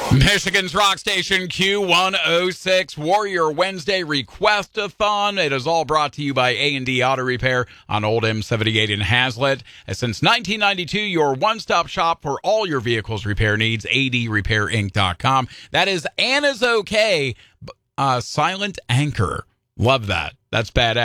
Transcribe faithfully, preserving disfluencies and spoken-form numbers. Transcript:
Michigan's rock station Q one oh six Warrior Wednesday Request-a-thon. It is all brought to you by A and D Auto Repair on Old M seventy-eight in Hazlet. Since nineteen ninety-two, your one-stop shop for all your vehicle's repair needs, A D repair inc dot com. That is Anna's Okay, uh, Silent Anchor. Love that. That's badass.